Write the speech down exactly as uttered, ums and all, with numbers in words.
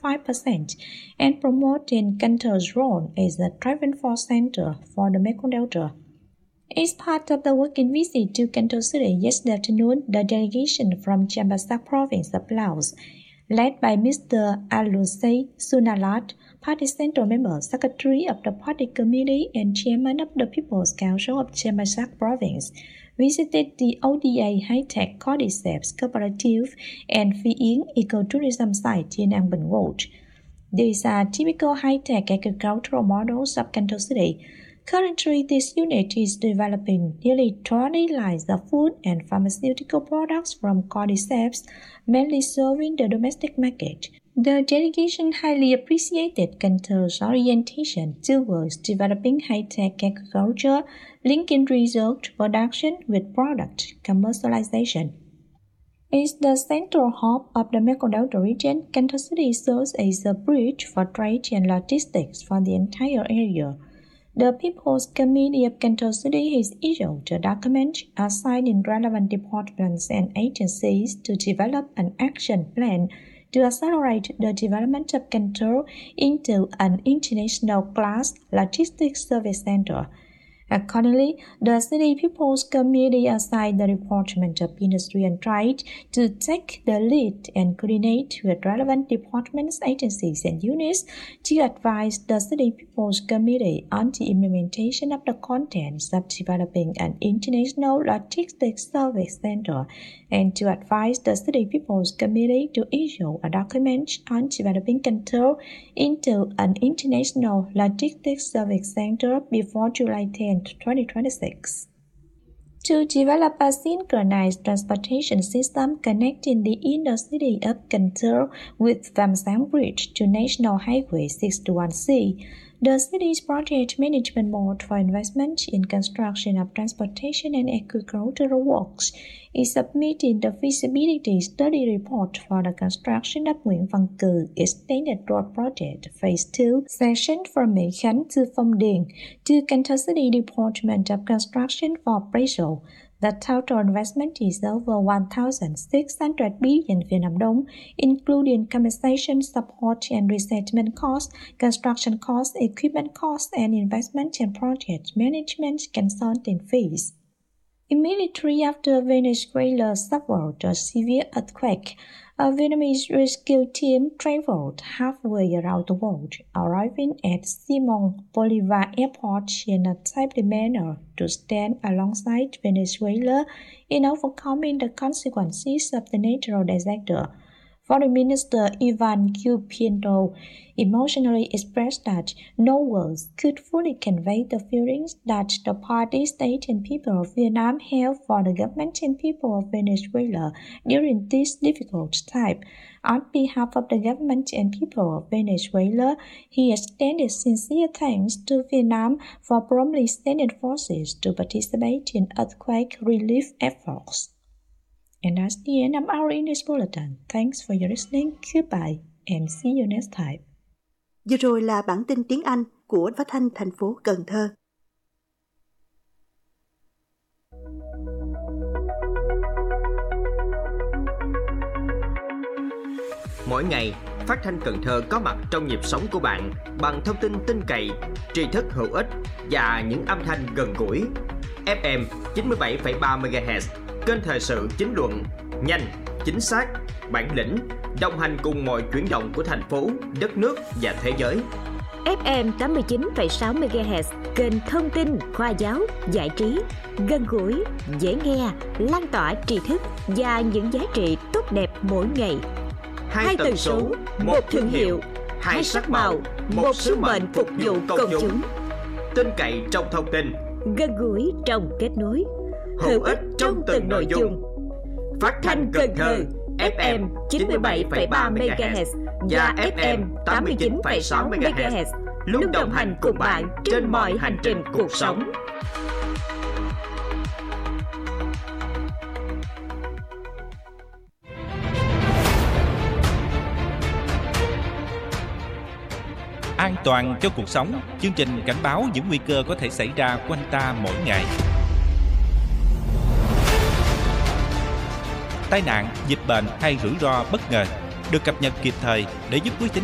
five percent and promoting Kantar's role as a driving force center for the Mekong Delta. As part of the working visit to Kantar City yesterday afternoon, the delegation from Champasak Province of Laos, led by Mister Alusei Sunalat, Party Central Member, Secretary of the Party Committee and Chairman of the People's Council of Champasak Province, visited the O D A High-Tech Cordyceps Cooperative and Phi Yến Ecotourism site in An Bình Road. These are typical high-tech agricultural models of Kantar City. Currently, this unit is developing nearly twenty lines of food and pharmaceutical products from Cordyceps, mainly serving the domestic market. The delegation highly appreciated Kantar's orientation towards developing high-tech agriculture, linking research production with product commercialization. As the central hub of the Mekong Delta region, Kantar City serves as a bridge for trade and logistics for the entire area. The People's Committee of Kantar City has issued a document assigning relevant departments and agencies to develop an action plan to accelerate the development of Kantar into an international class logistics service center. Accordingly, the City People's Committee assigned the Department of Industry and Trade to take the lead and coordinate with relevant departments, agencies, and units to advise the City People's Committee on the implementation of the contents of developing an international logistics service center and to advise the City People's Committee to issue a document on developing Kantar into an international logistics service center before July tenth, twenty twenty-six. To develop a synchronized transportation system connecting the inner city of Kantar with Vam Sang Bridge to National Highway six two one C, the city's Project Management Board for Investment in Construction of Transportation and Agricultural Works is submitting the feasibility study report for the construction of Nguyễn Văn Cừ Extended Road Project Phase two, section from Mễ Khánh to Phong Điền, to Kantar City Department of Construction for appraisal. The total investment is over one thousand six hundred billion Vietnam dong, including compensation, support and resettlement costs, construction costs, equipment costs, and investment and project management consulting fees. Immediately after Venezuela suffered a severe earthquake, a Vietnamese rescue team traveled halfway around the world, arriving at Simon Bolivar Airport in a timely manner to stand alongside Venezuela in overcoming the consequences of the natural disaster. Foreign Minister Ivan Q. Pinto emotionally expressed that no words could fully convey the feelings that the party, state, and people of Vietnam have for the government and people of Venezuela during this difficult time. On behalf of the government and people of Venezuela, he extended sincere thanks to Vietnam for promptly sending forces to participate in earthquake relief efforts. And that's the end of our English Bulletin. Thanks for your listening. Goodbye and see you next time. Vừa rồi là bản tin tiếng Anh của Phát thanh thành phố Cần Thơ. Mỗi ngày, Phát thanh Cần Thơ có mặt trong nhịp sống của bạn bằng thông tin tin cậy, tri thức hữu ích và những âm thanh gần gũi. ép em chín mươi bảy phẩy ba mê ga héc, kênh thời sự chính luận, nhanh, chính xác, bản lĩnh, đồng hành cùng mọi chuyển động của thành phố, đất nước và thế giới. ép em tám mươi chín phẩy sáu mê ga héc, kênh thông tin, khoa giáo, giải trí, gần gũi, dễ nghe, lan tỏa tri thức và những giá trị tốt đẹp mỗi ngày. Hai, hai tần số, một thương hiệu, hai sắc màu, một sứ mệnh phục vụ công chúng. Tin cậy trong thông tin, gần gũi trong kết nối, hữu ích trong từng nội dung. Phát thanh Cần Thơ ép em chín mươi bảy phẩy ba mê ga héc và ép em tám mươi chín phẩy sáu mê ga héc luôn đồng hành cùng bạn trên mọi hành trình cuộc sống. An toàn cho cuộc sống, chương trình cảnh báo những nguy cơ có thể xảy ra quanh ta mỗi ngày. Tai nạn, dịch bệnh hay rủi ro bất ngờ được cập nhật kịp thời để giúp quý thính